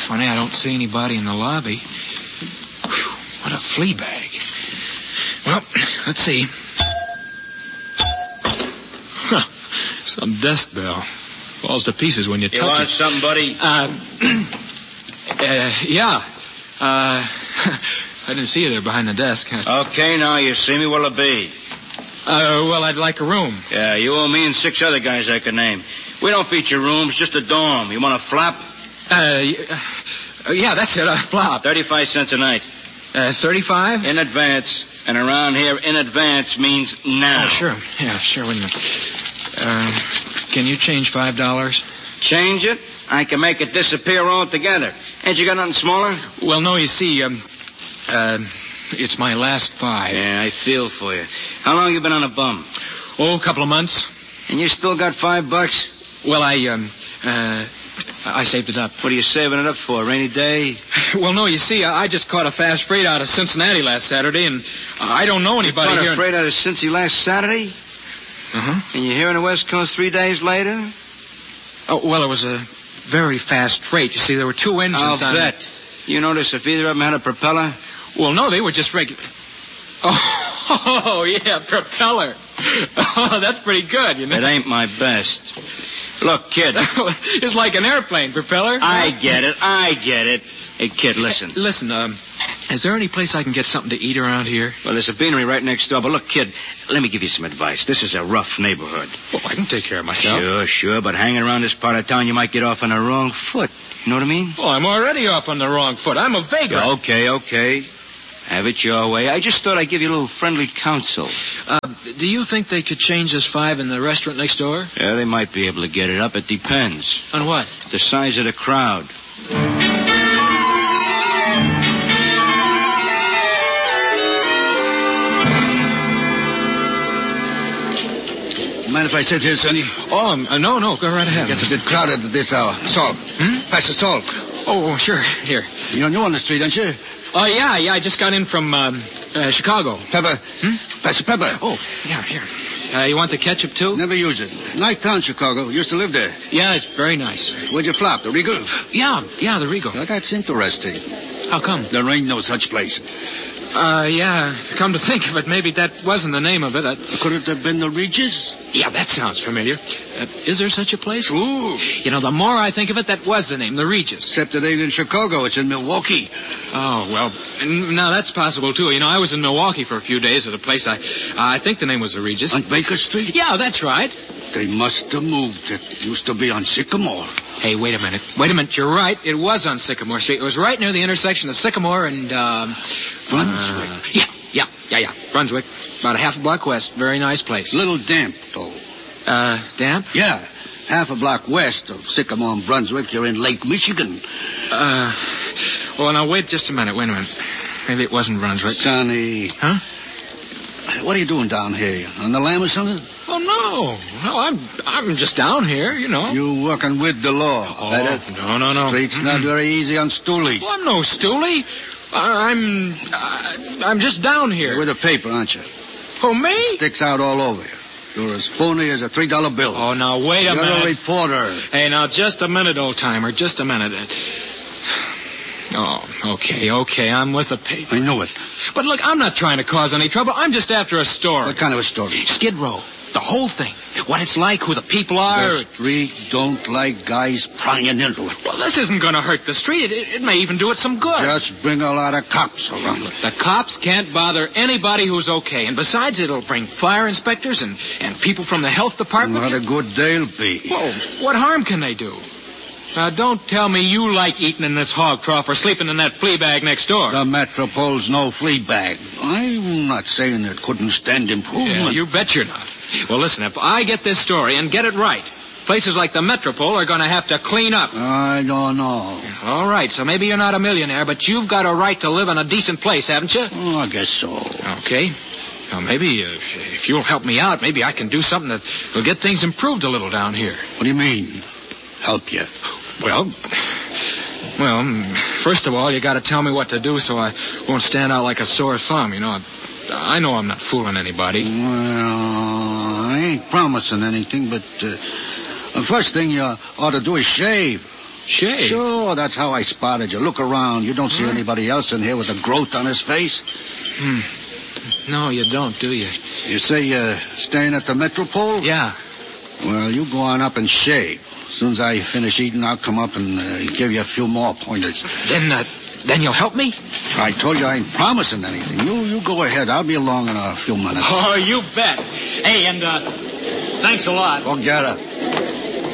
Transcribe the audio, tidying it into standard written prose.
funny. I don't see anybody in the lobby. Whew, what a flea bag. Well, let's see. Huh, some desk bell. Falls to pieces when you touch it. You want something, buddy? Yeah. I didn't see you there behind the desk. Okay, now you see me. What'll it be? Well, I'd like a room. Yeah, you owe me and 6 other guys I can name. We don't feature rooms, just a dorm. You want a flap? Yeah, that's it, a flop. 35 cents a night. 35? In advance. And around here, in advance means now. Oh, sure. Yeah, sure. Wait a minute. Can you change $5? Change it? I can make it disappear altogether. Ain't you got nothing smaller? Well, no, you see, it's my last 5. Yeah, I feel for you. How long you been on a bum? Oh, a couple of months. And you still got $5? Well, I saved it up. What are you saving it up for? Rainy day? Well, no, you see, I just caught a fast freight out of Cincinnati last Saturday, and I don't know anybody here. You caught a freight out of Cincy last Saturday? Uh-huh. And you're here on the West Coast 3 days later? Oh, well, it was a very fast freight. You see, there were 2 engines I'll bet. You notice if either of them had a propeller? Well, no, they were just regular. Oh, yeah, propeller. Oh, that's pretty good, you know. It ain't my best. Look, kid. It's like an airplane propeller. I get it. Hey, kid, listen. Listen, is there any place I can get something to eat around here? Well, there's a beanery right next door. But look, kid, let me give you some advice. This is a rough neighborhood. Well, I can take care of myself. Sure. But hanging around this part of town, you might get off on the wrong foot. You know what I mean? Well, I'm already off on the wrong foot. I'm a vagrant. Okay. Have it your way. I just thought I'd give you a little friendly counsel. Do you think they could change this 5 in the restaurant next door? Yeah, they might be able to get it up. It depends. On what? The size of the crowd. Mind if I sit here, Sonny? Oh, no, go right ahead. It gets a bit crowded at this hour. Salt. Pass the salt. Oh, sure. Here. You're new on the street, aren't you? Oh, yeah, I just got in from, Chicago. Pepper. Pass the pepper. Oh, yeah, here. You want the ketchup, too? Never use it. Nice town, Chicago. Used to live there. Yeah, it's very nice. Where'd you flop? The Regal? Yeah, the Regal. Well, that's interesting. How come? There ain't no such place. Yeah, come to think of it, maybe that wasn't the name of it. Could it have been the Regis? Yeah, that sounds familiar. Is there such a place? Ooh. You know, the more I think of it, that was the name, the Regis. Except it ain't in Chicago. It's in Milwaukee. Oh, well, now that's possible, too. You know, I was in Milwaukee for a few days at a place I think the name was the Regis. On Baker Street? Yeah, that's right. They must have moved. It used to be on Sycamore. Hey, wait a minute. You're right. It was on Sycamore Street. It was right near the intersection of Sycamore and, Brunswick. Yeah. Brunswick. About a half a block west. Very nice place. Little damp, though. Damp? Yeah. Half a block west of Sycamore and Brunswick, you're in Lake Michigan. Well, now, wait just a minute. Maybe it wasn't Brunswick. Sonny. Huh? What are you doing down here? On the lam or something? Oh, no, I'm just down here, you know. You working with the law. Oh, no. Street's not very easy on stoolies. Well, I'm no stoolie. I'm just down here. You're with a paper, aren't you? For me? Sticks out all over you. You're as phony as a $3 bill. Oh, now, wait a minute. You're a reporter. Hey, now, just a minute, old-timer. Just a minute. Oh, okay. I'm with the paper. I know it. But look, I'm not trying to cause any trouble. I'm just after a story. What kind of a story? Skid Row. The whole thing. What it's like, who the people are. The street don't like guys prying into it. Well, this isn't going to hurt the street. It may even do it some good. Just bring a lot of cops around it. The cops can't bother anybody who's okay. And besides, it'll bring fire inspectors and people from the health department. What a good they'll be. Well, what harm can they do? Now, don't tell me you like eating in this hog trough or sleeping in that flea bag next door. The Metropole's no flea bag. I'm not saying it couldn't stand improvement. Yeah, you bet you're not. Well, listen, if I get this story and get it right, places like the Metropole are going to have to clean up. I don't know. All right, so maybe you're not a millionaire, but you've got a right to live in a decent place, haven't you? Oh, I guess so. Okay. Well, maybe if you'll help me out, maybe I can do something that will get things improved a little down here. What do you mean, help you? Well, first of all, you got to tell me what to do so I won't stand out like a sore thumb. You know, I know I'm not fooling anybody. Well, I ain't promising anything, but the first thing you ought to do is shave. Shave? Sure, that's how I spotted you. Look around. You don't see anybody else in here with a growth on his face? No, you don't, do you? You say you're staying at the Metropole? Yeah. Well, you go on up and shave. As soon as I finish eating, I'll come up and give you a few more pointers. Then you'll help me? I told you I ain't promising anything. You go ahead. I'll be along in a few minutes. Oh, you bet. Hey, and thanks a lot. Forget it.